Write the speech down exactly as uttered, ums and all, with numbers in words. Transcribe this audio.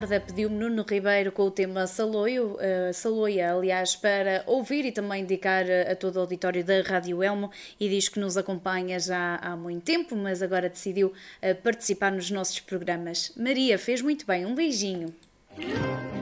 Pediu-me Nuno Ribeiro com o tema Saloio, uh, Saloia, aliás, para ouvir e também indicar a, a todo o auditório da Rádio Elmo, e diz que nos acompanha já há muito tempo, mas agora decidiu uh, participar nos nossos programas. Maria, fez muito bem, um beijinho.